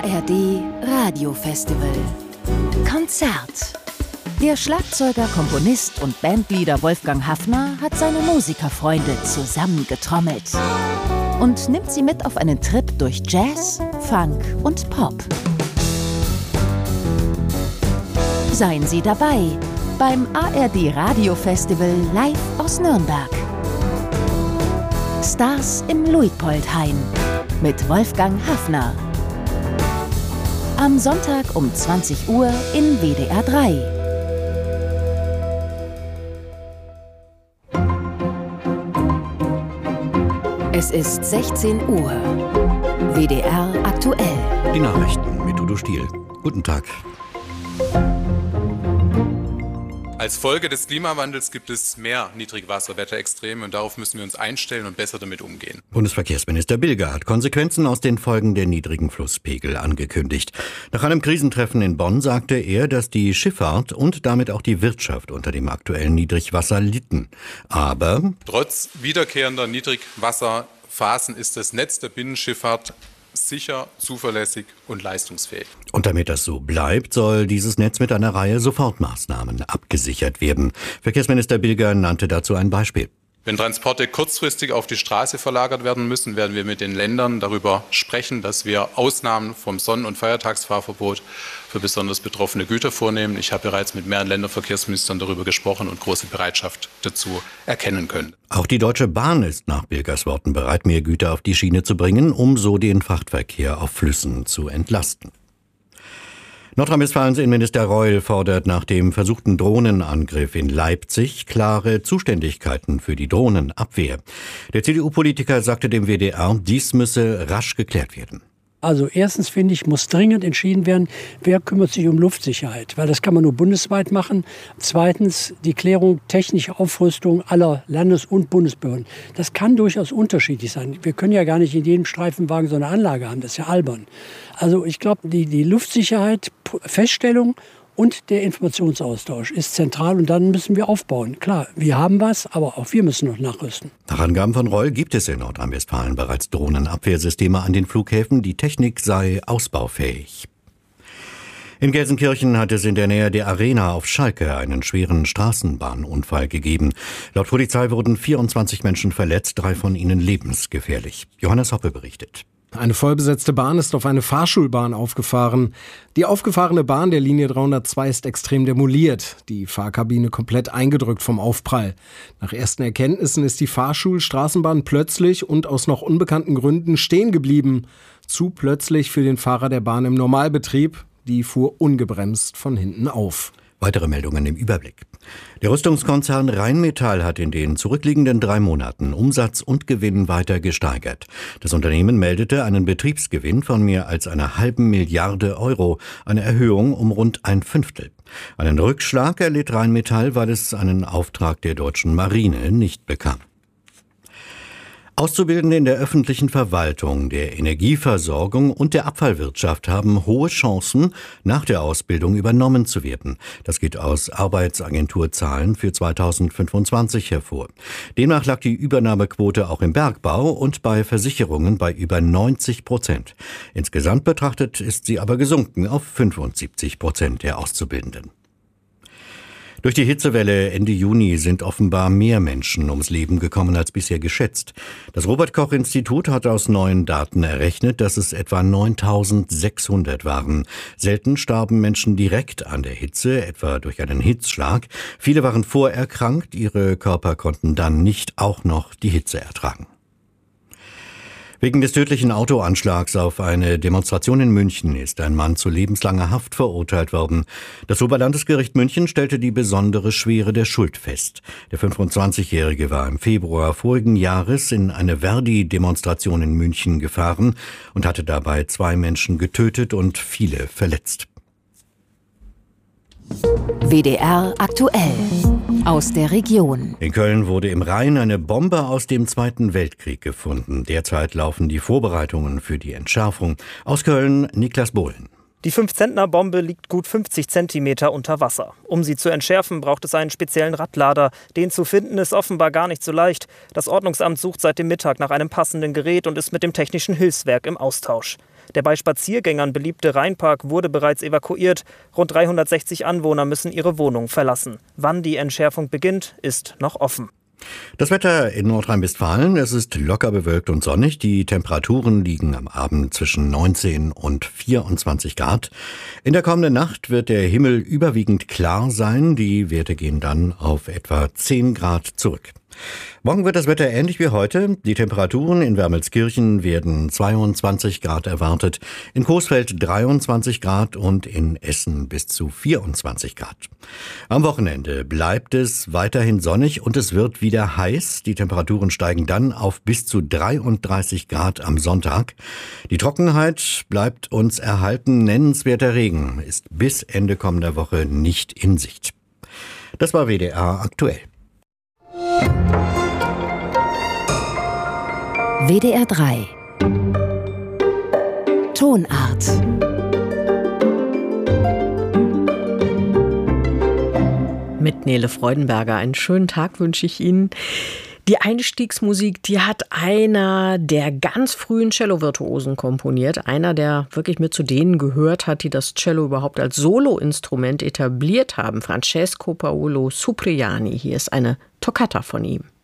ARD Radiofestival. Konzert. Der Schlagzeuger, Komponist und Bandleader Wolfgang Haffner hat seine Musikerfreunde zusammengetrommelt und nimmt sie mit auf einen Trip durch Jazz, Funk und Pop. Seien Sie dabei beim ARD Radiofestival live aus Nürnberg. Stars im Luitpoldhain mit Wolfgang Haffner. Am Sonntag um 20 Uhr in WDR 3. Es ist 16 Uhr. WDR aktuell. Die Nachrichten mit Udo Stiel. Guten Tag. Als Folge des Klimawandels gibt es mehr Niedrigwasserwetterextreme und darauf müssen wir uns einstellen und besser damit umgehen. Bundesverkehrsminister Bilger hat Konsequenzen aus den Folgen der niedrigen Flusspegel angekündigt. Nach einem Krisentreffen in Bonn sagte er, dass die Schifffahrt und damit auch die Wirtschaft unter dem aktuellen Niedrigwasser litten. Aber trotz wiederkehrender Niedrigwasserphasen ist das Netz der Binnenschifffahrt sicher, zuverlässig und leistungsfähig. Und damit das so bleibt, soll dieses Netz mit einer Reihe Sofortmaßnahmen abgesichert werden. Verkehrsminister Bilger nannte dazu ein Beispiel. Wenn Transporte kurzfristig auf die Straße verlagert werden müssen, werden wir mit den Ländern darüber sprechen, dass wir Ausnahmen vom Sonn- und Feiertagsfahrverbot für besonders betroffene Güter vornehmen. Ich habe bereits mit mehreren Länderverkehrsministern darüber gesprochen und große Bereitschaft dazu erkennen können. Auch die Deutsche Bahn ist nach Bilgers Worten bereit, mehr Güter auf die Schiene zu bringen, um so den Frachtverkehr auf Flüssen zu entlasten. Nordrhein-Westfalens Innenminister Reul fordert nach dem versuchten Drohnenangriff in Leipzig klare Zuständigkeiten für die Drohnenabwehr. Der CDU-Politiker sagte dem WDR, dies müsse rasch geklärt werden. Also erstens finde ich, muss dringend entschieden werden, wer kümmert sich um Luftsicherheit, weil das kann man nur bundesweit machen. Zweitens die Klärung technischer Aufrüstung aller Landes- und Bundesbehörden. Das kann durchaus unterschiedlich sein. Wir können ja gar nicht in jedem Streifenwagen so eine Anlage haben, das ist ja albern. Also ich glaube, die Luftsicherheit, Feststellung und der Informationsaustausch ist zentral und dann müssen wir aufbauen. Klar, wir haben was, aber auch wir müssen noch nachrüsten. Nach Angaben von Reul gibt es in Nordrhein-Westfalen bereits Drohnenabwehrsysteme an den Flughäfen. Die Technik sei ausbaufähig. In Gelsenkirchen hat es in der Nähe der Arena auf Schalke einen schweren Straßenbahnunfall gegeben. Laut Polizei wurden 24 Menschen verletzt, 3 von ihnen lebensgefährlich. Johannes Hoppe berichtet. Eine vollbesetzte Bahn ist auf eine Fahrschulbahn aufgefahren. Die aufgefahrene Bahn der Linie 302 ist extrem demoliert, die Fahrkabine komplett eingedrückt vom Aufprall. Nach ersten Erkenntnissen ist die Fahrschulstraßenbahn plötzlich und aus noch unbekannten Gründen stehen geblieben. Zu plötzlich für den Fahrer der Bahn im Normalbetrieb. Die fuhr ungebremst von hinten auf. Weitere Meldungen im Überblick. Der Rüstungskonzern Rheinmetall hat in den zurückliegenden 3 Monaten Umsatz und Gewinn weiter gesteigert. Das Unternehmen meldete einen Betriebsgewinn von mehr als einer halben Milliarde Euro, eine Erhöhung um rund 1/5. Einen Rückschlag erlitt Rheinmetall, weil es einen Auftrag der deutschen Marine nicht bekam. Auszubildende in der öffentlichen Verwaltung, der Energieversorgung und der Abfallwirtschaft haben hohe Chancen, nach der Ausbildung übernommen zu werden. Das geht aus Arbeitsagenturzahlen für 2025 hervor. Demnach lag die Übernahmequote auch im Bergbau und bei Versicherungen bei über 90%. Insgesamt betrachtet ist sie aber gesunken auf 75% der Auszubildenden. Durch die Hitzewelle Ende Juni sind offenbar mehr Menschen ums Leben gekommen als bisher geschätzt. Das Robert-Koch-Institut hat aus neuen Daten errechnet, dass es etwa 9.600 waren. Selten starben Menschen direkt an der Hitze, etwa durch einen Hitzschlag. Viele waren vorerkrankt, ihre Körper konnten dann nicht auch noch die Hitze ertragen. Wegen des tödlichen Autoanschlags auf eine Demonstration in München ist ein Mann zu lebenslanger Haft verurteilt worden. Das Oberlandesgericht München stellte die besondere Schwere der Schuld fest. Der 25-Jährige war im Februar vorigen Jahres in eine Verdi-Demonstration in München gefahren und hatte dabei 2 Menschen getötet und viele verletzt. WDR aktuell. Aus der Region. In Köln wurde im Rhein eine Bombe aus dem Zweiten Weltkrieg gefunden. Derzeit laufen die Vorbereitungen für die Entschärfung. Aus Köln, Niklas Bohlen. Die 5-Zentner-Bombe liegt gut 50 Zentimeter unter Wasser. Um sie zu entschärfen, braucht es einen speziellen Radlader. Den zu finden ist offenbar gar nicht so leicht. Das Ordnungsamt sucht seit dem Mittag nach einem passenden Gerät und ist mit dem Technischen Hilfswerk im Austausch. Der bei Spaziergängern beliebte Rheinpark wurde bereits evakuiert. Rund 360 Anwohner müssen ihre Wohnung verlassen. Wann die Entschärfung beginnt, ist noch offen. Das Wetter in Nordrhein-Westfalen, es ist locker bewölkt und sonnig. Die Temperaturen liegen am Abend zwischen 19 und 24 Grad. In der kommenden Nacht wird der Himmel überwiegend klar sein. Die Werte gehen dann auf etwa 10 Grad zurück. Morgen wird das Wetter ähnlich wie heute. Die Temperaturen in Wermelskirchen werden 22 Grad erwartet, in Coesfeld 23 Grad und in Essen bis zu 24 Grad. Am Wochenende bleibt es weiterhin sonnig und es wird wieder heiß. Die Temperaturen steigen dann auf bis zu 33 Grad am Sonntag. Die Trockenheit bleibt uns erhalten. Nennenswerter Regen ist bis Ende kommender Woche nicht in Sicht. Das war WDR aktuell. WDR 3 Tonart. Mit Nele Freudenberger. Einen schönen Tag wünsche ich Ihnen. Die Einstiegsmusik, die hat einer der ganz frühen Cello-Virtuosen komponiert. Einer, der wirklich mit zu denen gehört hat, die das Cello überhaupt als Soloinstrument etabliert haben. Francesco Paolo Cipriani. Hier ist eine Toccata von ihm.